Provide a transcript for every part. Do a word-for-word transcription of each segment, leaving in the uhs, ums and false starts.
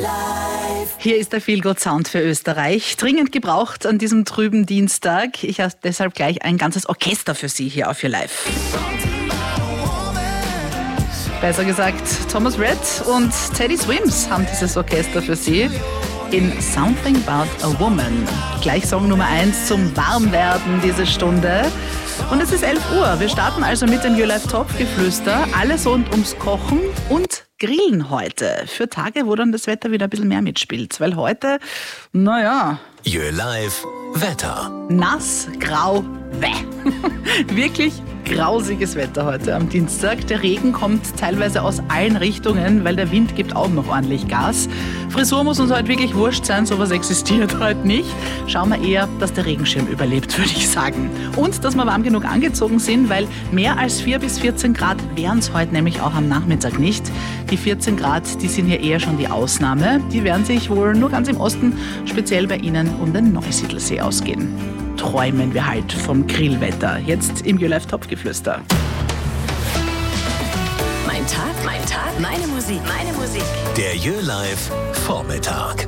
Hier ist der Feel-Good-Sound für Österreich. Dringend gebraucht an diesem trüben Dienstag. Ich habe deshalb gleich ein ganzes Orchester für Sie hier auf Your Life. Besser gesagt, Thomas Rhett und Teddy Swims haben dieses Orchester für Sie in Something About a Woman. Gleich Song Nummer eins zum Warmwerden diese Stunde. Und es ist elf Uhr. Wir starten also mit dem Your Life Topfgeflüster. Alles rund ums Kochen und Grillen heute. Für Tage, wo dann das Wetter wieder ein bisschen mehr mitspielt. Weil heute, naja... Your Life Wetter. Nass, grau, bäh. Wirklich grausiges Wetter heute am Dienstag. Der Regen kommt teilweise aus allen Richtungen, weil der Wind gibt auch noch ordentlich Gas. Frisur muss uns heute wirklich wurscht sein, sowas existiert heute nicht. Schauen wir eher, dass der Regenschirm überlebt, würde ich sagen. Und dass wir warm genug angezogen sind, weil mehr als vier bis vierzehn Grad wären es heute nämlich auch am Nachmittag nicht. Die vierzehn Grad, die sind ja eher schon die Ausnahme. Die werden sich wohl nur ganz im Osten, speziell bei Ihnen, um den Neusiedlersee ausgehen. Träumen wir halt vom Grillwetter. Jetzt im Your Life Topfgeflüster. Mein Tag, mein Tag, meine Musik, meine Musik. Der Your Life Vormittag.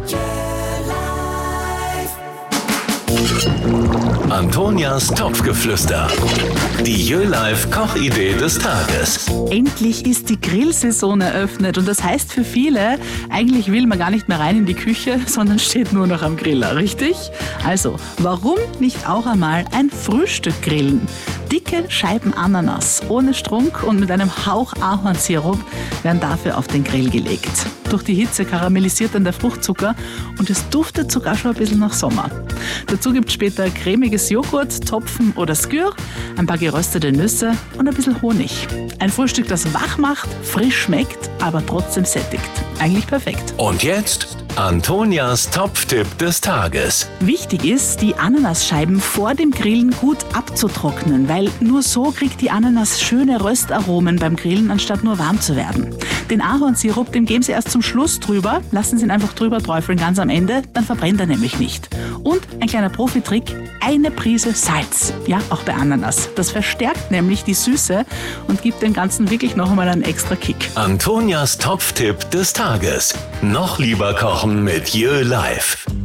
Antonias Topfgeflüster. Die Your Life Kochidee des Tages. Endlich ist die Grillsaison eröffnet und das heißt für viele, eigentlich will man gar nicht mehr rein in die Küche, sondern steht nur noch am Griller, richtig? Also, warum nicht auch einmal ein Frühstück grillen? Dicke Scheiben Ananas ohne Strunk und mit einem Hauch Ahornsirup werden dafür auf den Grill gelegt. Durch die Hitze karamellisiert dann der Fruchtzucker und es duftet sogar schon ein bisschen nach Sommer. Dazu gibt es später cremiges Joghurt, Topfen oder Skür, ein paar geröstete Nüsse und ein bisschen Honig. Ein Frühstück, das wach macht, frisch schmeckt, aber trotzdem sättigt. Eigentlich perfekt. Und jetzt Antonias Topftipp des Tages. Wichtig ist, die Ananasscheiben vor dem Grillen gut abzutrocknen, weil nur so kriegt die Ananas schöne Röstaromen beim Grillen, anstatt nur warm zu werden. Den Ahornsirup, den geben Sie erst zum Schluss drüber, lassen Sie ihn einfach drüber träufeln, ganz am Ende, dann verbrennt er nämlich nicht. Und ein kleiner Profitrick, eine Prise Salz, ja, auch bei Ananas. Das verstärkt nämlich die Süße und gibt dem Ganzen wirklich noch einmal einen extra Kick. Antonias Topftipp des Tages. Noch lieber kochen mit Your Life.